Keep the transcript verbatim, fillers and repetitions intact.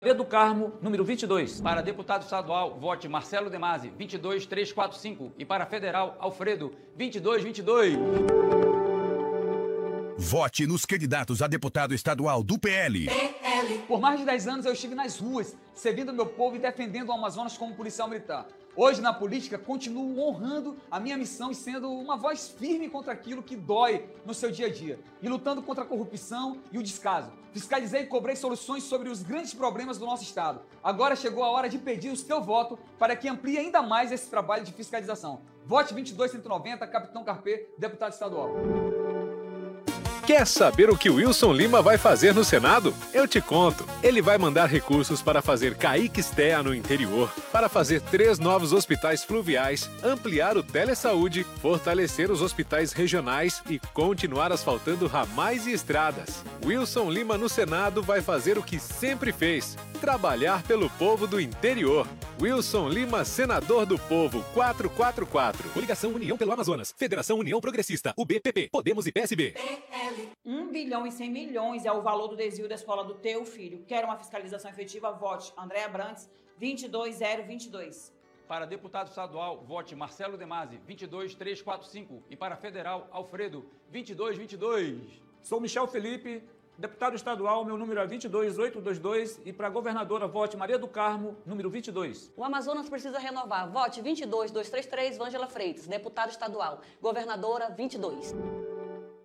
Maria do Carmo, número vinte e dois. Para deputado estadual, vote Marcelo Demasi, vinte e dois, trezentos e quarenta e cinco. E para federal, Alfredo, vinte e dois, vinte e dois. Vote nos candidatos a deputado estadual do P L. Por mais de dez anos eu estive nas ruas, servindo meu povo e defendendo o Amazonas como policial militar. Hoje, na política, continuo honrando a minha missão e sendo uma voz firme contra aquilo que dói no seu dia a dia. E lutando contra a corrupção e o descaso. Fiscalizei e cobrei soluções sobre os grandes problemas do nosso estado. Agora chegou a hora de pedir o seu voto para que amplie ainda mais esse trabalho de fiscalização. Vote vinte e dois, cento e noventa, Capitão Carpê, deputado estadual. Quer saber o que o Wilson Lima vai fazer no Senado? Eu te conto. Ele vai mandar recursos para fazer Caíques-Tea no interior, para fazer três novos hospitais fluviais, ampliar o telesaúde, fortalecer os hospitais regionais e continuar asfaltando ramais e estradas. Wilson Lima no Senado vai fazer o que sempre fez: trabalhar pelo povo do interior. Wilson Lima, senador do povo, quatrocentos e quarenta e quatro. Coligação União pelo Amazonas. Federação União Progressista. U B P P. Podemos e P S B. um bilhão e cem milhões é o valor do desvio da escola do teu filho. Quer uma fiscalização efetiva? Vote Andréa Brantes, vinte e dois zero vinte e dois. Para deputado estadual, vote Marcelo Demasi, vinte e dois, trezentos e quarenta e cinco. E para federal, Alfredo, vinte e dois, vinte e dois. Sou Michel Felipe, deputado estadual, meu número é vinte e dois, oitocentos e vinte e dois. E para governadora, vote Maria do Carmo, número vinte e dois. O Amazonas precisa renovar. Vote vinte e dois, duzentos e trinta e três, Vângela Freitas, deputado estadual. Governadora, vinte e dois.